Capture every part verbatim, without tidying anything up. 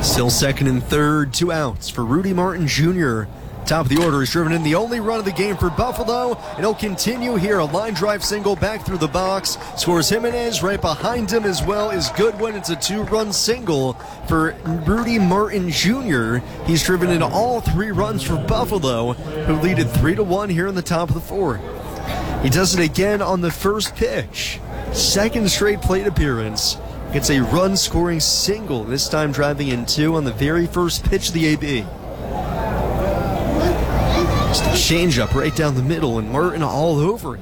Still second and third, two outs for Rudy Martin Junior Top of the order is driven in, the only run of the game for Buffalo, and he'll continue here. A line drive single back through the box. Scores Jimenez. Right behind him as well is Goodwin. It's a two-run single for Rudy Martin Junior He's driven in all three runs for Buffalo, who lead it three to one here in the top of the fourth. He does it again on the first pitch. Second straight plate appearance. Gets a run-scoring single, this time driving in two on the very first pitch of the A B. Just a change-up right down the middle, and Martin all over it.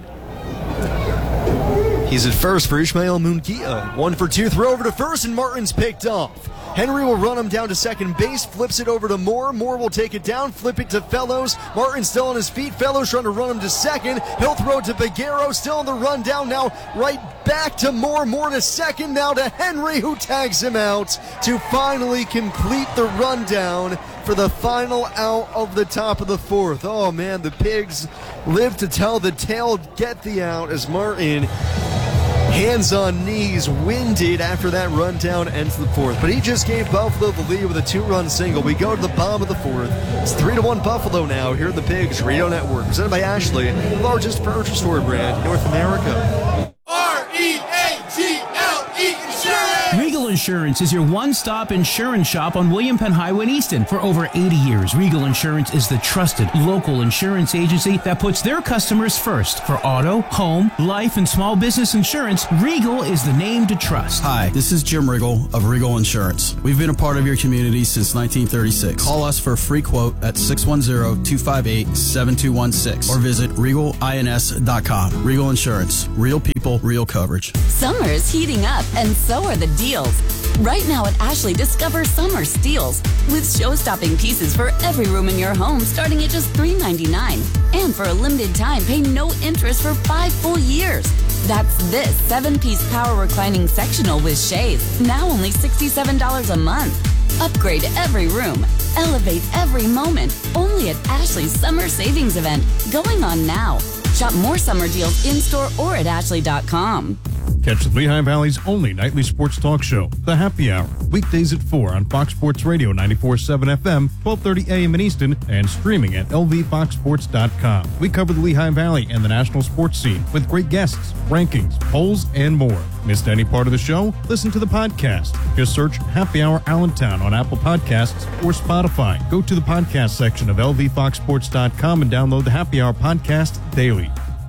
He's at first for Ishmael Munguia. One for two, throw over to first, and Martin's picked off. Henry will run him down to second base, flips it over to Moore. Moore will take it down, flip it to Fellows. Martin still on his feet. Fellows trying to run him to second. He'll throw it to Peguero, still on the run down now. Right back to Moore. Moore to second, now to Henry, who tags him out to finally complete the rundown for the final out of the top of the fourth. Oh man, the Pigs live to tell the tale, get the out as Martin, hands on knees, winded after that rundown, ends the fourth. But he just gave Buffalo the lead with a two-run single. We go to the bottom of the fourth. It's three to one Buffalo now here at the Pigs Radio Network, presented by Ashley, the largest furniture store brand in North America. R E A G L E Insurance! Regal Insurance is your one-stop insurance shop on William Penn Highway in Easton. For over eighty years, Regal Insurance is the trusted local insurance agency that puts their customers first. For auto, home, life, and small business insurance, Regal is the name to trust. Hi, this is Jim Riggle of Regal Insurance. We've been a part of your community since nineteen thirty-six. Call us for a free quote at six one zero, two five eight, seven two one six or visit regal ins dot com. Regal Insurance. Real people, real coverage. Summer's heating up, and so are the deals. Right now at Ashley, discover summer steals with show-stopping pieces for every room in your home starting at just three ninety-nine. And for a limited time, pay no interest for five full years. That's this seven-piece power reclining sectional with shades, now only sixty-seven dollars a month. Upgrade every room. Elevate every moment. Only at Ashley's Summer Savings Event, going on now. Shop more summer deals in-store or at ashley dot com. Catch the Lehigh Valley's only nightly sports talk show, The Happy Hour, weekdays at four on Fox Sports Radio ninety-four point seven F M, twelve thirty A M in Easton, and streaming at L V fox sports dot com. We cover the Lehigh Valley and the national sports scene with great guests, rankings, polls, and more. Missed any part of the show? Listen to the podcast. Just search Happy Hour Allentown on Apple Podcasts or Spotify. Go to the podcast section of L V fox sports dot com and download the Happy Hour podcast daily.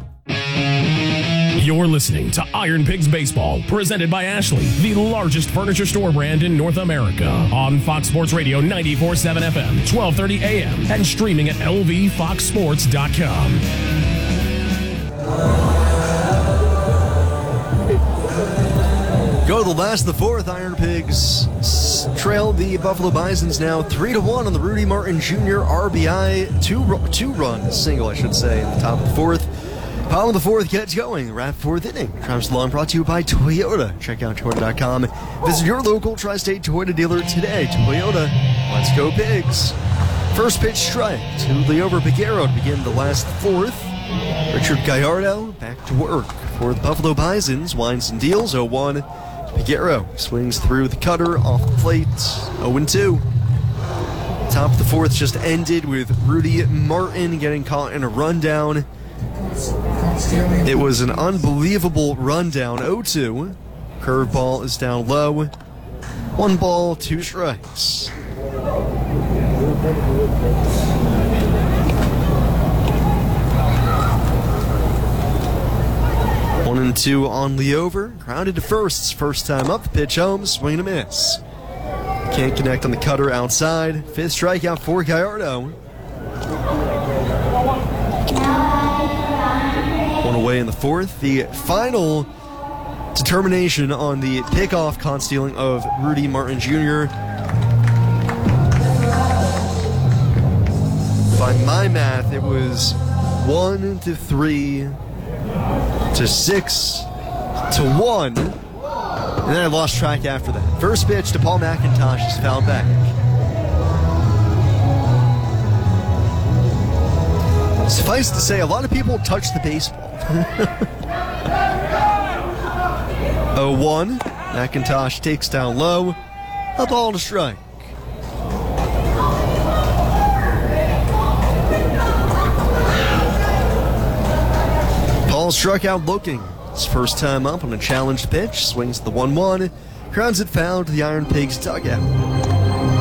You're listening to Iron Pigs Baseball, presented by Ashley, the largest furniture store brand in North America. On Fox Sports Radio ninety-four point seven F M, twelve thirty A M, and streaming at L V fox sports dot com. Go to the last of the fourth. Iron Pigs trail the Buffalo Bisons now three to one on the Rudy Martin Junior R B I two two run single, I should say, in the top of the fourth. Bottom of the fourth gets going. Wrap fourth inning. Travis Long brought to you by Toyota. Check out Toyota dot com. Visit your local Tri-State Toyota dealer today. Toyota. Let's go Pigs. First pitch strike to Liover Peguero to begin the last fourth. Richard Gallardo back to work for the Buffalo Bisons. Winds and deals. oh one. Peguero swings through the cutter off the plate. oh two. Top of the fourth just ended with Rudy Martin getting caught in a rundown. It was an unbelievable rundown. oh two. Curveball is down low. One ball, two strikes. One and two on Liover. Grounded to first. First time up. The pitch home. Swing and a miss. Can't connect on the cutter outside. Fifth strikeout for Gallardo. One away in the fourth. The final determination on the pickoff constealing of Rudy Martin Junior By my math, it was one to three to six to one. And then I lost track after that. First pitch to Paul McIntosh is fouled back. Suffice to say, a lot of people touch the baseball. oh one. McIntosh takes down low. A ball to strike. Ball struck out looking. His first time up on a challenged pitch. Swings the one one. Grounds it foul to the Iron Pigs dugout.